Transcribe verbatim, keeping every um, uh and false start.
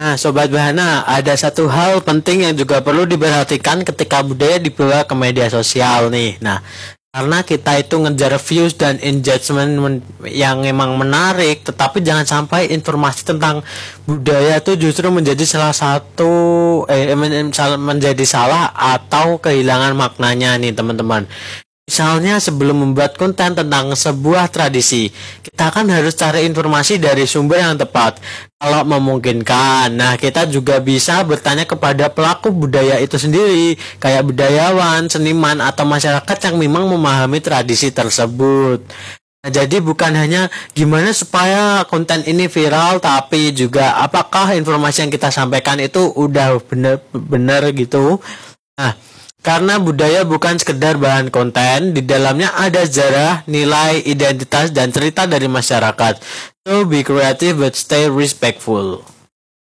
Nah, Sobat Bahana, ada satu hal penting yang juga perlu diperhatikan ketika budaya dibawa ke media sosial nih. Nah, karena kita itu ngejar views dan engagement yang emang menarik, tetapi jangan sampai informasi tentang budaya itu justru menjadi salah satu eh menjadi salah atau kehilangan maknanya nih teman-teman. Misalnya sebelum membuat konten tentang sebuah tradisi, kita kan harus cari informasi dari sumber yang tepat. Kalau memungkinkan, nah kita juga bisa bertanya kepada pelaku budaya itu sendiri, kayak budayawan, seniman, atau masyarakat yang memang memahami tradisi tersebut. Nah, jadi bukan hanya gimana supaya konten ini viral, tapi juga apakah informasi yang kita sampaikan itu udah benar-benar gitu. Nah, karena budaya bukan sekedar bahan konten, di dalamnya ada sejarah, nilai, identitas, dan cerita dari masyarakat. So be creative but stay respectful.